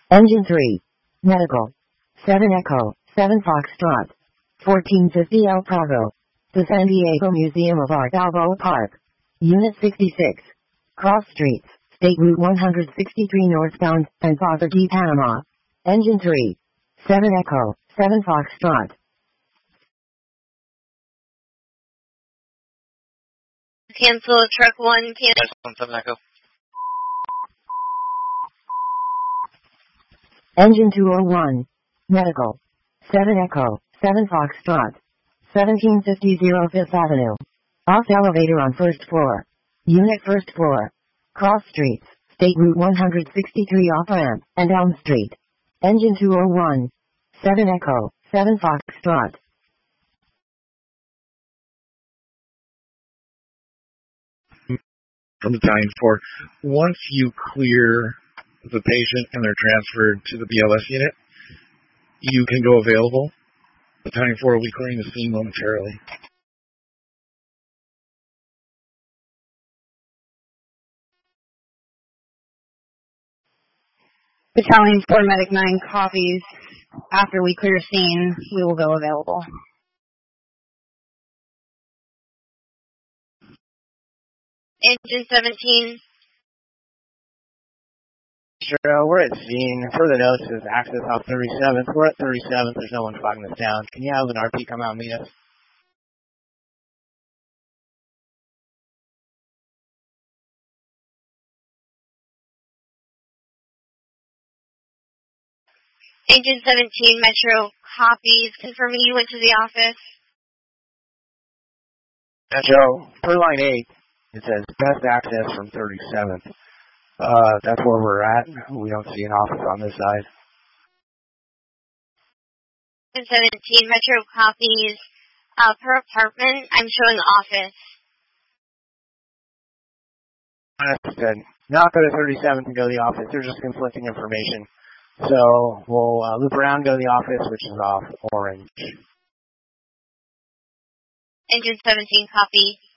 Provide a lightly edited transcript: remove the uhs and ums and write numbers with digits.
Engine 3. Medical. 7 Echo, 7 Foxtrot. 1450 El Prado. The San Diego Museum of Art Balboa Park. Unit 66. Cross Streets, State Route 163 northbound, and Father D. Panama. Engine 3. 7 Echo, 7 Foxtrot. Cancel truck 1, cancel. 7 Echo. Engine 201. Medical. 7 Echo, 7 Foxtrot. 1750 Fifth Avenue. Off elevator on first floor. Unit first floor. Cross Streets, State Route 163 off ramp, and Elm Street. Engine 201. 7 Echo, 7 Foxtrot. From Battalion 4, once you clear the patient and they're transferred to the BLS unit, you can go available. Battalion 4 will be clearing the scene momentarily. Battalion 4 Medic 9 copies. After we clear scene, we will go available. Engine 17. Sure, we're at scene. Further notes is access off 37th. We're at 37th. There's no one flagging us down. Can you have an RP come out and meet us? Agent 17, Metro, copies, confirming you went to the office. Metro, per line 8, it says best access from 37th. That's where we're at. We don't see an office on this side. Agent 17, Metro, copies, per apartment, I'm showing the office. Understood. Not go to 37th and go to the office. There's just conflicting information. So we'll loop around, go to the office, which is off orange. Engine 17, copy.